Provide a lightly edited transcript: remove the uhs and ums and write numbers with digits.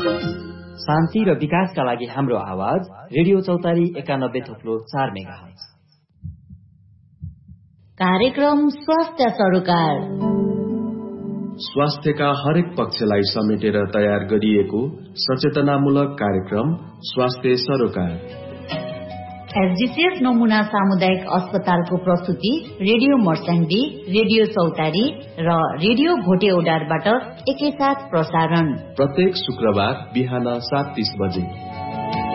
शान्ति र विकासका लागि हाम्रो आवाज रेडियो चौतारी 91.4 मेगाहर्ज। कार्यक्रम स्वास्थ्य सरोकार। स्वास्थ्यका हरेक पक्षलाई समेटेर तयार गरिएको सचेतनामूलक कार्यक्रम स्वास्थ्य सरोकार। एसडीसीएफ नमुना सामुदायिक अस्पतालको प्रस्तुति रेडियो मर्स्याङ्गी, रेडियो चौतारी र रेडियो भोटेउडारबाट एकैसाथ प्रसारण प्रत्येक शुक्रबार बिहान 7:30 बजे।